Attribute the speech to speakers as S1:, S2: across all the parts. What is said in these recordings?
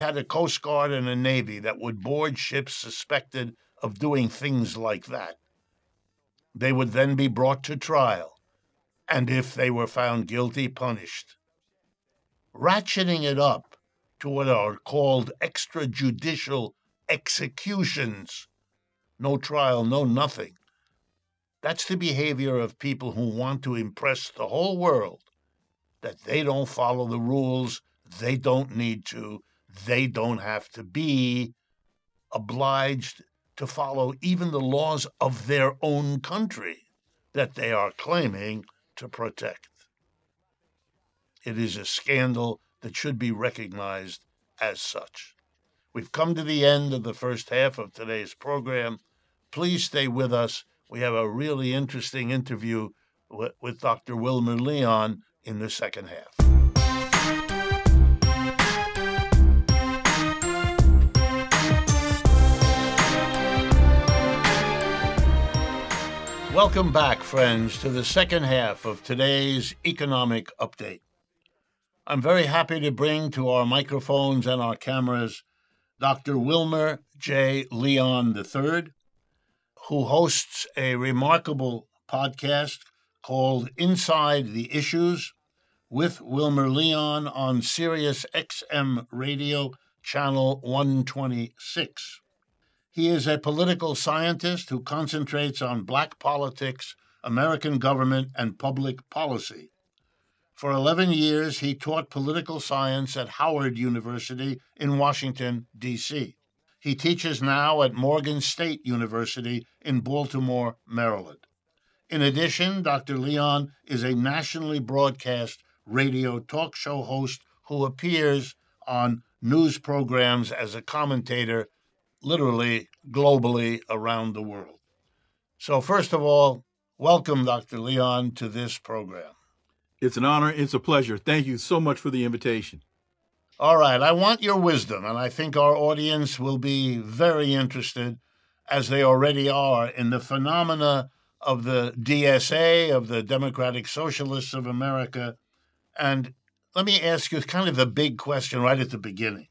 S1: had a Coast Guard and a Navy that would board ships suspected of doing things like that. They would then be brought to trial, and if they were found guilty, punished. Ratcheting it up to what are called extrajudicial executions, no trial, no nothing. That's the behavior of people who want to impress the whole world that they don't follow the rules, they don't need to, they don't have to be obliged to follow even the laws of their own country that they are claiming to protect. It is a scandal that should be recognized as such. We've come to the end of the first half of today's program. Please stay with us. We have a really interesting interview with Dr. Wilmer Leon in the second half. Welcome back, friends, to the second half of today's economic update. I'm very happy to bring to our microphones and our cameras Dr. Wilmer J. Leon III, who hosts a remarkable podcast called Inside the Issues with Wilmer Leon on Sirius XM Radio, Channel 126. He is a political scientist who concentrates on Black politics, American government, and public policy. For 11 years, he taught political science at Howard University in Washington, D.C. He teaches now at Morgan State University in Baltimore, Maryland. In addition, Dr. Leon is a nationally broadcast radio talk show host who appears on news programs as a commentator literally globally around the world. So first of all, welcome, Dr. Leon, to this program.
S2: It's an honor. It's a pleasure. Thank you so much for the invitation.
S1: All right. I want your wisdom, and I think our audience will be very interested, as they already are, in the phenomena of the DSA, of the Democratic Socialists of America. And let me ask you kind of the big question right at the beginning.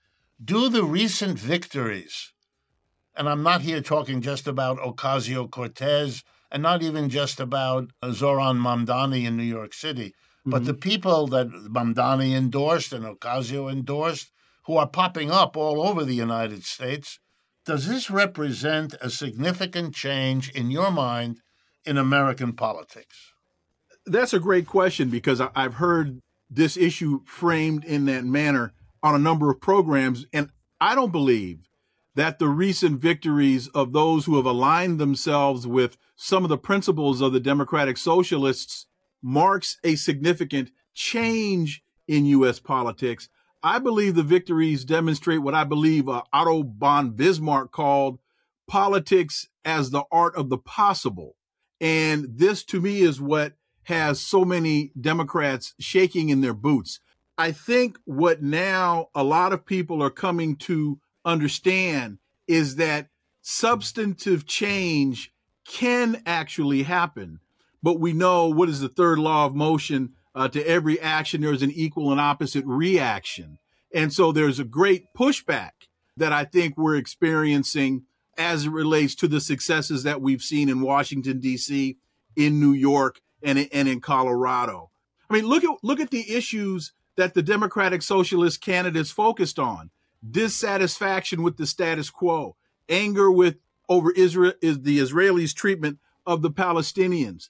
S1: Do the recent victories, and I'm not here talking just about Ocasio-Cortez and not even just about Zohran Mamdani in New York City, but the people that Mamdani endorsed and Ocasio endorsed, who are popping up all over the United States, does this represent a significant change in your mind in American politics?
S2: That's a great question, because I've heard this issue framed in that manner on a number of programs, and I don't believe that the recent victories of those who have aligned themselves with some of the principles of the Democratic Socialists marks a significant change in U.S. politics. I believe the victories demonstrate what I believe Otto von Bismarck called politics as the art of the possible. And this, to me, is what has so many Democrats shaking in their boots. I think what now a lot of people are coming to understand is that substantive change can actually happen. But we know what is the third law of motion. To every action, there's an equal and opposite reaction. And so there's a great pushback that I think we're experiencing as it relates to the successes that we've seen in Washington, D.C., in New York, and in Colorado. I mean, look at the issues that the Democratic Socialist candidates focused on. Dissatisfaction with the status quo, anger over Israel is the Israelis' treatment of the Palestinians,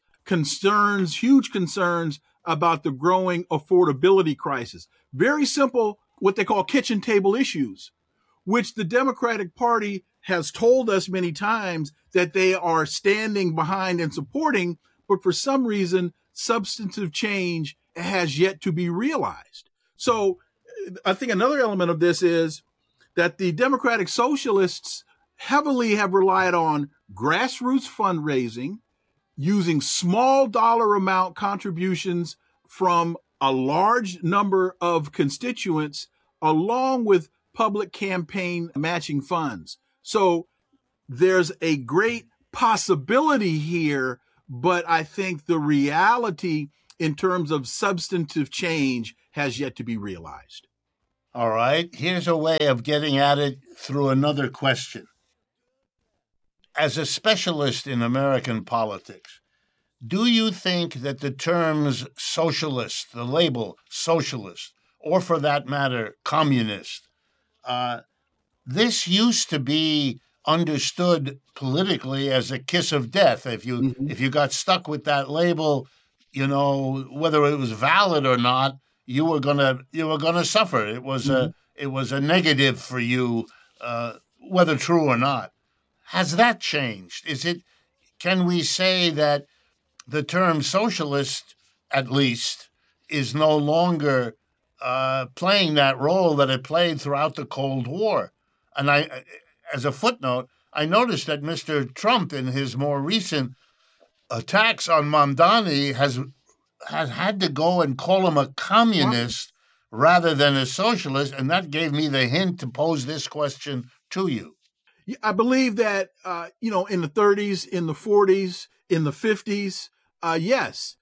S2: huge concerns about the growing affordability crisis. Very simple, what they call kitchen table issues, which the Democratic Party has told us many times that they are standing behind and supporting, but for some reason, substantive change has yet to be realized. So I think another element of this is that the Democratic Socialists heavily have relied on grassroots fundraising, using small dollar amount contributions from a large number of constituents, along with public campaign matching funds. So there's a great possibility here, but I think the reality in terms of substantive change has yet to be realized.
S1: All right. Here's a way of getting at it through another question. As a specialist in American politics, do you think that the terms socialist, the label socialist, or for that matter, communist, this used to be understood politically as a kiss of death. If you got stuck with that label, whether it was valid or not, you were gonna suffer. It was a negative for you, whether true or not. Has that changed? Can we say that the term socialist, at least, is no longer playing that role that it played throughout the Cold War? And as a footnote, I noticed that Mr. Trump, in his more recent attacks on Mamdani, has had to go and call him a communist rather than a socialist, and that gave me the hint to pose this question to you.
S2: I believe that, in the 30s, in the 40s, in the 50s, yes,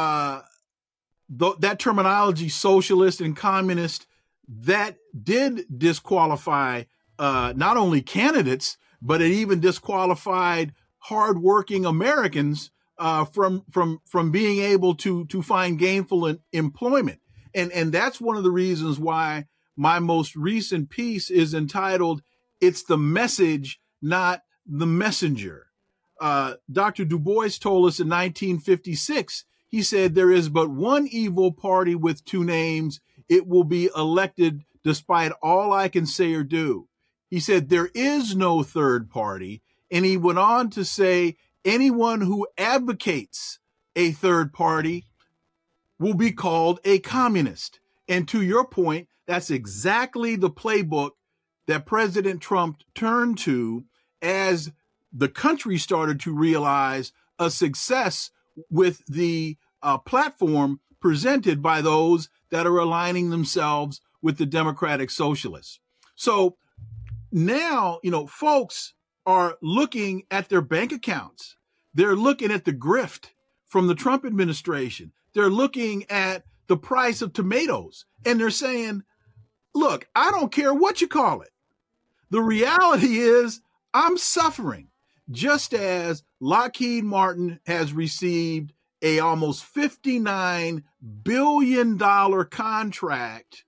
S2: that terminology, socialist and communist, that did disqualify not only candidates, but it even disqualified hardworking Americans from being able to find gainful employment. And that's one of the reasons why my most recent piece is entitled, "It's the Message, Not the Messenger." Dr. Du Bois told us in 1956, he said, "There is but one evil party with two names. It will be elected despite all I can say or do." He said, "There is no third party." And he went on to say, anyone who advocates a third party will be called a communist. And to your point, that's exactly the playbook that President Trump turned to as the country started to realize a success with the platform presented by those that are aligning themselves with the Democratic Socialists. So now, folks are looking at their bank accounts. They're looking at the grift from the Trump administration. They're looking at the price of tomatoes, and they're saying, look, I don't care what you call it. The reality is I'm suffering, just as Lockheed Martin has received a almost $59 billion contract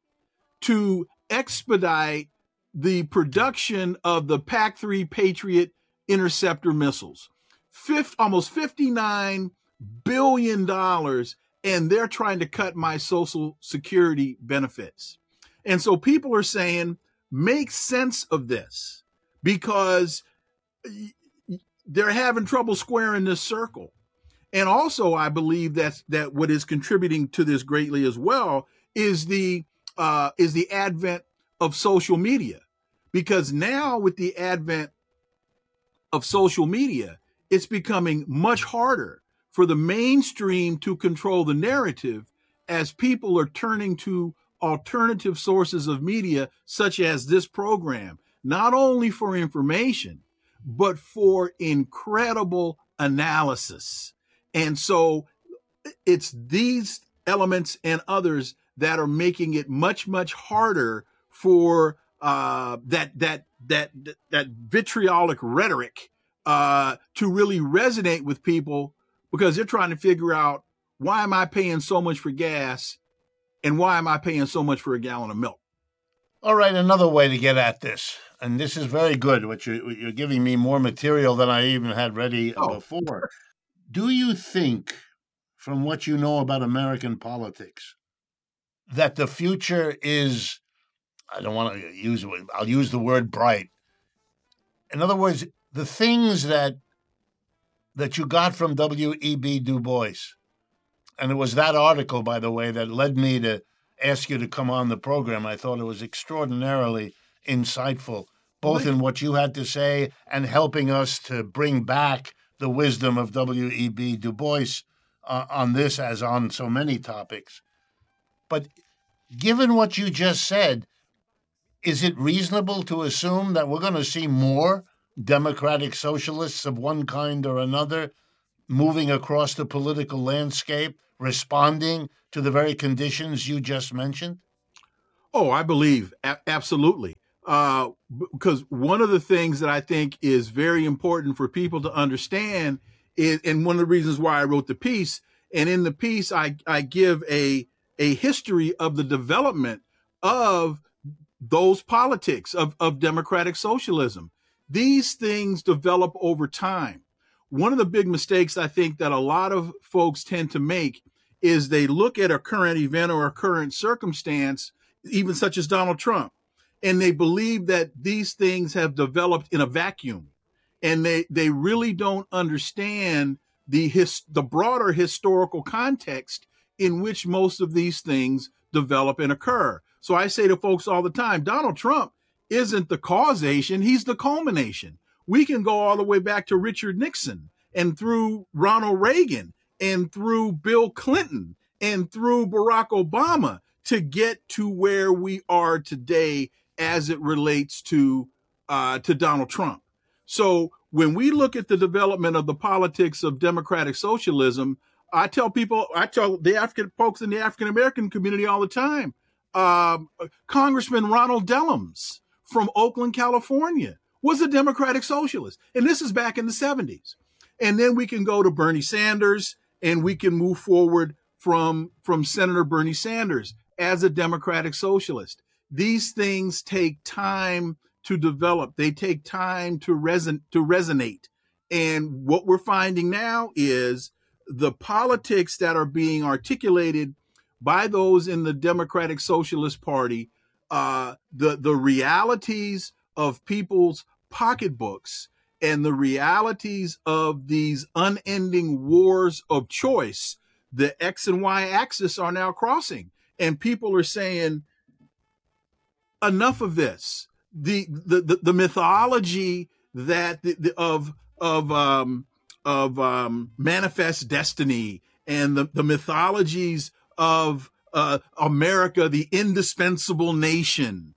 S2: to expedite the production of the PAC-3 Patriot interceptor missiles. Almost $59 billion, and they're trying to cut my Social Security benefits. And so people are saying, make sense of this, because they're having trouble squaring this circle. And also, I believe that what is contributing to this greatly as well is the advent of social media. Because now with the advent of social media, it's becoming much harder for the mainstream to control the narrative as people are turning to alternative sources of media, such as this program, not only for information, but for incredible analysis. And so it's these elements and others that are making it much, much harder for that vitriolic rhetoric to really resonate with people, because they're trying to figure out, why am I paying so much for gas, and why am I paying so much for a gallon of milk?
S1: All right, another way to get at this, and this is very good, what you're giving me more material than I even had ready before. Do you think, from what you know about American politics, that the future is, I'll use the word bright. In other words, the things that you got from W.E.B. Du Bois, and it was that article, by the way, that led me to ask you to come on the program. I thought it was extraordinarily insightful, both in what you had to say and helping us to bring back the wisdom of W.E.B. Du Bois on this as on so many topics. But given what you just said, is it reasonable to assume that we're going to see more democratic socialists of one kind or another moving across the political landscape, responding to the very conditions you just mentioned?
S2: Oh, I believe absolutely. Because one of the things that I think is very important for people to understand is, and one of the reasons why I wrote the piece, and in the piece I give a history of the development of those politics of democratic socialism. These things develop over time. One of the big mistakes I think that a lot of folks tend to make is they look at a current event or a current circumstance, even such as Donald Trump, and they believe that these things have developed in a vacuum, and they really don't understand the broader historical context in which most of these things develop and occur. So I say to folks all the time, Donald Trump isn't the causation, he's the culmination. We can go all the way back to Richard Nixon and through Ronald Reagan and through Bill Clinton and through Barack Obama to get to where we are today as it relates to Donald Trump. So when we look at the development of the politics of democratic socialism, I tell the African folks in the African American community all the time, Congressman Ronald Dellums from Oakland, California, was a democratic socialist. And this is back in the 70s. And then we can go to Bernie Sanders, and we can move forward from Senator Bernie Sanders as a democratic socialist. These things take time to develop. They take time to resonate. And what we're finding now is the politics that are being articulated by those in the Democratic Socialist Party, the realities of people's pocketbooks and the realities of these unending wars of choice, the X and Y axis are now crossing. And people are saying, enough of this. The mythology that of manifest destiny and the mythologies of America, the indispensable nation,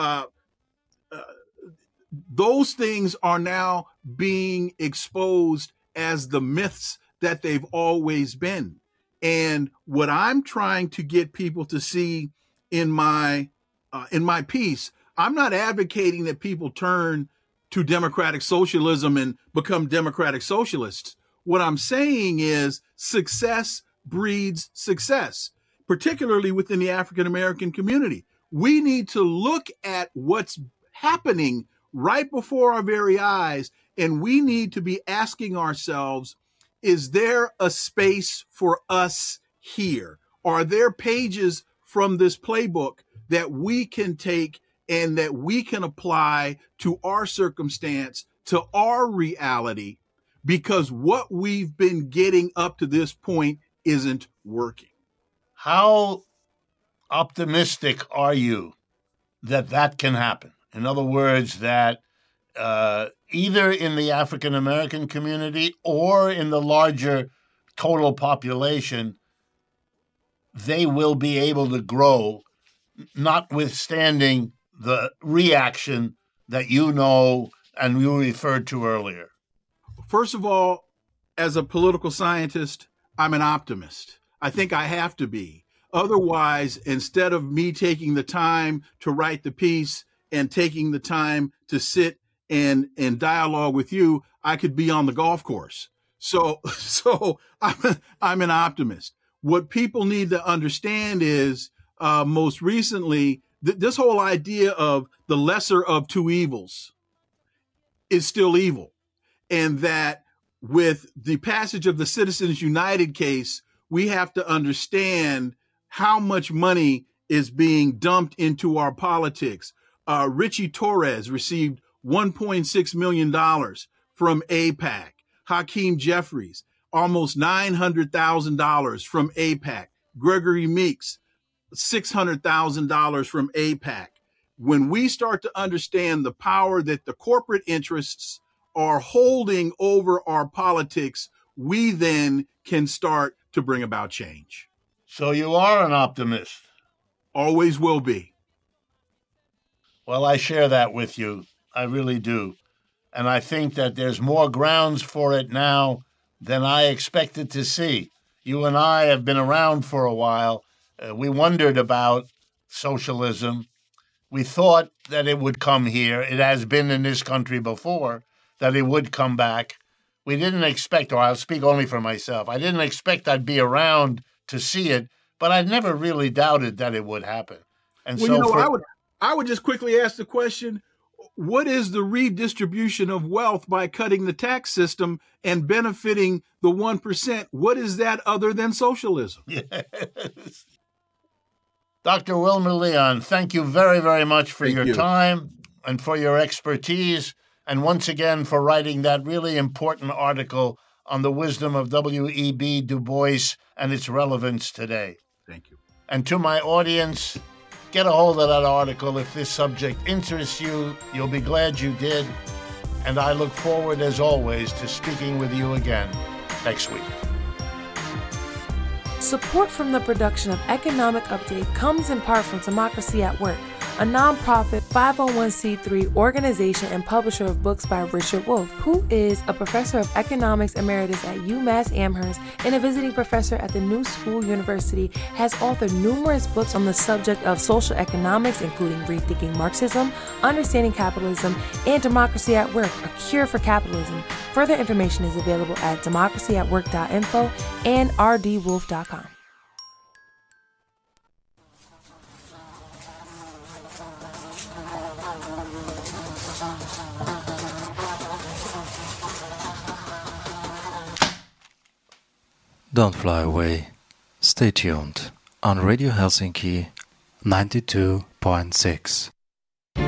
S2: those things are now being exposed as the myths that they've always been. And what I'm trying to get people to see in my piece, I'm not advocating that people turn to democratic socialism and become democratic socialists. What I'm saying is success breeds success, particularly within the African American community. We need to look at what's happening right before our very eyes, and we need to be asking ourselves, is there a space for us here? Are there pages from this playbook that we can take and that we can apply to our circumstance, to our reality, because what we've been getting up to this point isn't working?
S1: How optimistic are you that that can happen? In other words, that either in the African American community or in the larger total population, they will be able to grow, notwithstanding the reaction that you know and you referred to earlier?
S2: First of all, as a political scientist, I'm an optimist. I think I have to be. Otherwise, instead of me taking the time to write the piece and taking the time to sit and dialogue with you, I could be on the golf course. So I'm an optimist. What people need to understand is, most recently, this whole idea of the lesser of two evils is still evil. And that with the passage of the Citizens United case, we have to understand how much money is being dumped into our politics. Richie Torres received $1.6 million from AIPAC. Hakeem Jeffries, almost $900,000 from AIPAC. Gregory Meeks, $600,000 from AIPAC. When we start to understand the power that the corporate interests are holding over our politics, we then can start to bring about change.
S1: So you are an optimist.
S2: Always will be.
S1: Well, I share that with you. I really do. And I think that there's more grounds for it now than I expected to see. You and I have been around for a while. We wondered about socialism. We thought that it would come here. It has been in this country before, that it would come back. We didn't expect, or I'll speak only for myself, I didn't expect I'd be around to see it, but I never really doubted that it would happen. And
S2: well, I would just quickly ask the question, what is the redistribution of wealth by cutting the tax system and benefiting the 1%? What is that other than socialism?
S1: Yes. Dr. Wilmer Leon, thank you very, very much for your time and for your expertise, and once again for writing that really important article on the wisdom of W.E.B. Du Bois and its relevance today.
S2: Thank you.
S1: And to my audience, get a hold of that article. If this subject interests you, you'll be glad you did. And I look forward, as always, to speaking with you again next week.
S3: Support from the production of Economic Update comes in part from Democracy at Work, a nonprofit 501c3 organization and publisher of books by Richard Wolff, who is a professor of economics emeritus at UMass Amherst and a visiting professor at the New School University, has authored numerous books on the subject of social economics, including Rethinking Marxism, Understanding Capitalism, and Democracy at Work, A Cure for Capitalism. Further information is available at democracyatwork.info and rdwolf.com.
S4: Don't fly away. Stay tuned on Radio Helsinki 92.6.